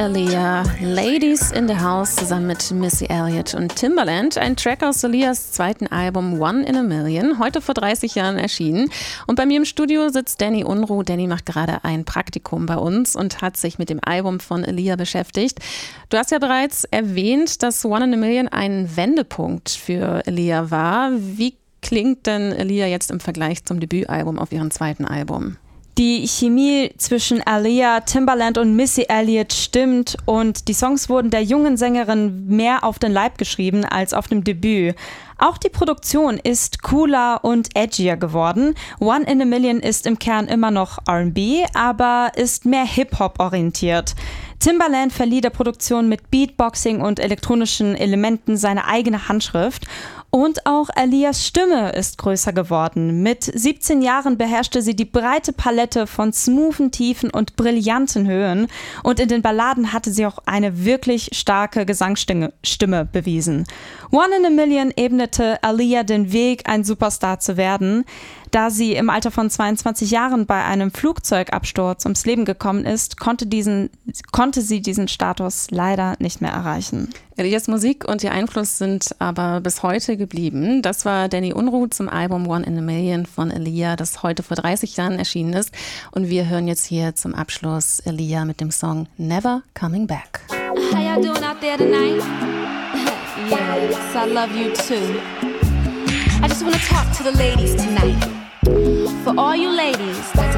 Aaliyah, Ladies in the House zusammen mit Missy Elliott und Timbaland. Ein Track aus Aaliyahs zweiten Album One in a Million, heute vor 30 Jahren erschienen. Und bei mir im Studio sitzt Danny Unruh. Danny macht gerade ein Praktikum bei uns und hat sich mit dem Album von Aaliyah beschäftigt. Du hast ja bereits erwähnt, dass One in a Million ein Wendepunkt für Aaliyah war. Wie klingt denn Aaliyah jetzt im Vergleich zum Debütalbum auf ihrem zweiten Album? Die Chemie zwischen Aaliyah, Timbaland und Missy Elliott stimmt und die Songs wurden der jungen Sängerin mehr auf den Leib geschrieben als auf dem Debüt. Auch die Produktion ist cooler und edgier geworden. One in a Million ist im Kern immer noch R&B, aber ist mehr Hip-Hop orientiert. Timbaland verlieh der Produktion mit Beatboxing und elektronischen Elementen seine eigene Handschrift. Und auch Aaliyahs Stimme ist größer geworden. Mit 17 Jahren beherrschte sie die breite Palette von smoothen Tiefen und brillanten Höhen. Und in den Balladen hatte sie auch eine wirklich starke Gesangsstimme bewiesen. One in a Million ebnete Aaliyah den Weg, ein Superstar zu werden. Da sie im Alter von 22 Jahren bei einem Flugzeugabsturz ums Leben gekommen ist, konnte sie diesen Status leider nicht mehr erreichen. Aaliyahs Musik und ihr Einfluss sind aber bis heute geblieben. Das war Danny Unruh zum Album One in a Million von Aaliyah, das heute vor 30 Jahren erschienen ist. Und wir hören jetzt hier zum Abschluss Aaliyah mit dem Song Never Coming Back. How y'all doing out there tonight? Yes, I love you too. I just want to talk to the ladies tonight. For all you ladies that